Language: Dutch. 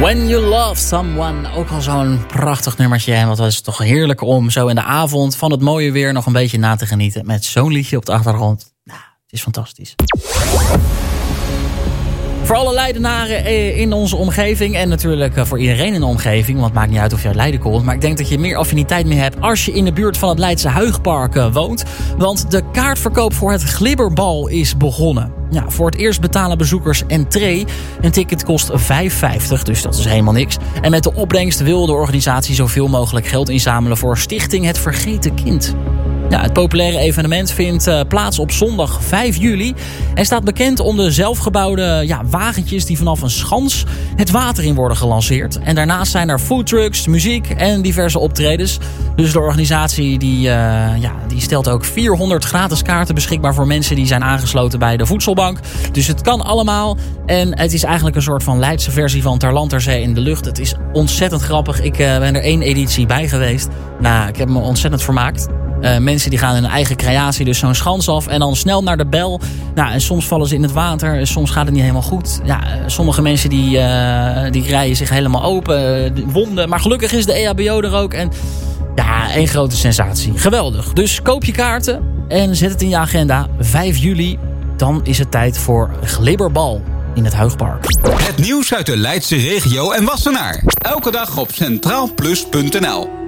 When You Love Someone, ook al zo'n prachtig nummertje. En wat was het toch heerlijk om zo in de avond van het mooie weer nog een beetje na te genieten. Met zo'n liedje op de achtergrond. Nou, het is fantastisch. Voor alle Leidenaren in onze omgeving en natuurlijk voor iedereen in de omgeving. Want het maakt niet uit of je uit Leiden komt. Maar ik denk dat je meer affiniteit mee hebt als je in de buurt van het Leidse Huigpark woont. Want de kaartverkoop voor het Glibberbal is begonnen. Ja, voor het eerst betalen bezoekers entree. Een ticket kost €5,50, dus dat is helemaal niks. En met de opbrengst wil de organisatie zoveel mogelijk geld inzamelen voor Stichting Het Vergeten Kind. Ja, het populaire evenement vindt plaats op zondag 5 juli. En staat bekend om de zelfgebouwde wagentjes die vanaf een schans het water in worden gelanceerd. En daarnaast zijn er foodtrucks, muziek en diverse optredens. Dus de organisatie die stelt ook 400 gratis kaarten beschikbaar voor mensen die zijn aangesloten bij de voedselbank. Dus het kan allemaal. En het is eigenlijk een soort van Leidse versie van Terlanterzee in de lucht. Het is ontzettend grappig. Ik ben er 1 editie bij geweest. Nou, ik heb me ontzettend vermaakt. Mensen die gaan in hun eigen creatie dus zo'n schans af en dan snel naar de bel. Nou, en soms vallen ze in het water, soms gaat het niet helemaal goed. Ja, sommige mensen die rijden zich helemaal open, wonden. Maar gelukkig is de EHBO er ook. En ja, één grote sensatie. Geweldig. Dus koop je kaarten en zet het in je agenda. 5 juli, dan is het tijd voor Glibberbal in het Huigpark. Het nieuws uit de Leidse regio en Wassenaar. Elke dag op centraalplus.nl.